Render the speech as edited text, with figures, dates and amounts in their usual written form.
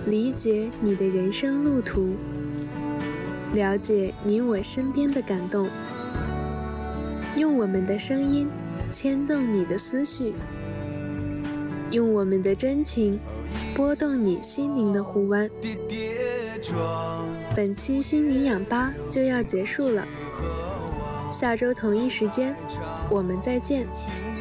理解你的人生路途，了解你我身边的感动，用我们的声音牵动你的思绪，用我们的真情拨动你心灵的湖湾。本期心灵氧吧就要结束了，下周同一时间我们再见。